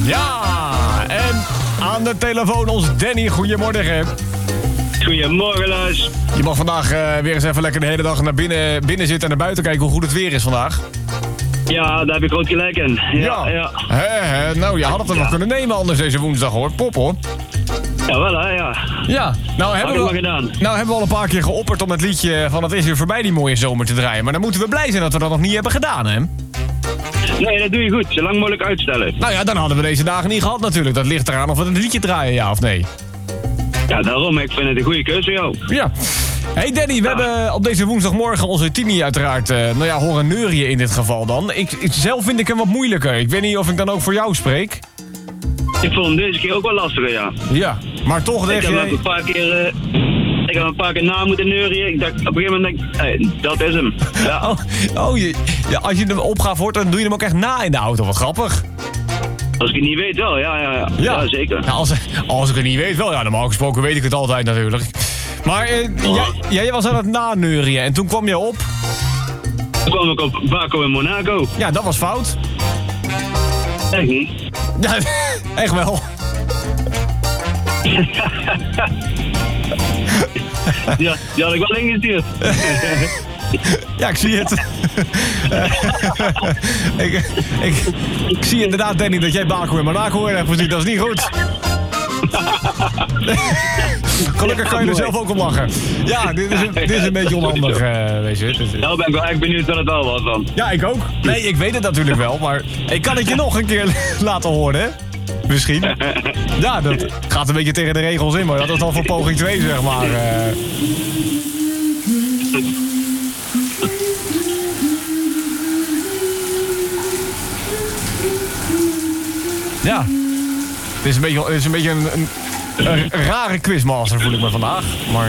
Ja, en aan de telefoon ons Danny. Goedemorgen. Goedemorgen, Luis. Je mag vandaag weer eens even lekker de hele dag naar binnen zitten en naar buiten kijken hoe goed het weer is vandaag. Ja, daar heb ik groot gelijk in. Ja. Nou, je had het er nog kunnen nemen anders deze woensdag, hoor. Pop, hoor. Jawel, hè, ja. Ja, nou hebben we al een paar keer geopperd om het liedje van het is weer voorbij die mooie zomer te draaien. Maar dan moeten we blij zijn dat we dat nog niet hebben gedaan, hè? Nee, dat doe je goed. Zo lang mogelijk uitstellen. Nou ja, dan hadden we deze dagen niet gehad natuurlijk. Dat ligt eraan of we het liedje draaien, ja of nee. Ja, daarom. Ik vind het een goede keuze voor jou. Ja. Hey Danny, we hebben op deze woensdagmorgen onze Tini uiteraard horen neurien in dit geval dan. Zelf vind ik hem wat moeilijker. Ik weet niet of ik dan ook voor jou spreek. Ik vond hem deze keer ook wel lastiger, ja. Ja, maar toch denk je... Ik heb een paar keer na moeten neurien. Ik dacht, op een gegeven moment denk ik, hey, dat is hem. Ja. Als je hem opgaat hoort, dan doe je hem ook echt na in de auto. Wat grappig. Als ik het niet weet wel, ja zeker. Ja, als ik het niet weet wel, ja, normaal gesproken weet ik het altijd natuurlijk. Maar jij was aan het naneurien en toen kwam je op... Toen kwam ik op Baco in Monaco. Ja, dat was fout. Echt niet. Ja, echt wel. Ja, die had ik wel ingestuurd. Ja, ik zie het. ik zie inderdaad, Danny, dat jij Baco in Monaco hebt gezien. Dat is niet goed. Gelukkig kan je er zelf ook om lachen. Ja, dit is een beetje onhandig, weet je. Nou ben ik wel echt benieuwd wat het wel was dan. Ja, ik ook. Nee, ik weet het natuurlijk wel, maar ik kan het je nog een keer laten horen, hè? Misschien. Ja, dat gaat een beetje tegen de regels in, maar dat is al voor poging 2, zeg maar. Ja. Het is een beetje een rare quizmaster, voel ik me vandaag. Maar...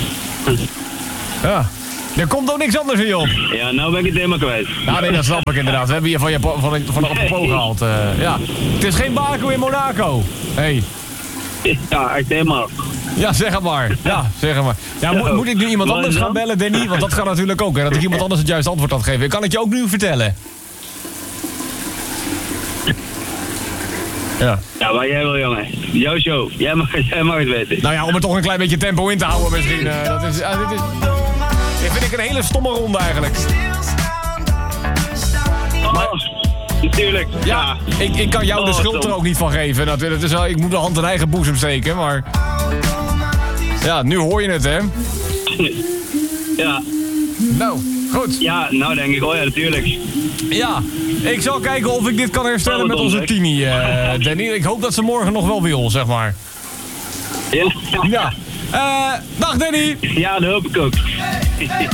Ja. Er komt ook niks anders in je op. Ja, nou ben ik het helemaal kwijt. Ja, nee, dat snap ik inderdaad. We hebben hier van de apropos gehaald. Ja. Het is geen Baco in Monaco. Hey. Ja, echt helemaal. Ja, zeg het maar. Ja, zeg het maar. Ja, moet ik nu iemand anders gaan bellen, Danny? Want dat kan natuurlijk ook, hè. Dat ik iemand anders het juiste antwoord had gegeven. Kan ik je ook nu vertellen? Ja. Ja, maar jij wil, jongen. Jouw show. Jij mag het weten. Nou ja, om er toch een klein beetje tempo in te houden misschien. Dit vind ik een hele stomme ronde eigenlijk. Maar, natuurlijk. Ja, ik kan jou de schuld er ook niet van geven. Natuurlijk. Dus, ik moet de hand in eigen boezem steken, maar... Ja, nu hoor je het, hè? Ja. Nou, goed. Ja, nou denk ik, oh ja, natuurlijk. Ja, ik zal kijken of ik dit kan herstellen met onze Tini, Danny. Ik hoop dat ze morgen nog wel wil, zeg maar. Ja. Ja. Dag, Danny. Ja, dat hoop ik ook.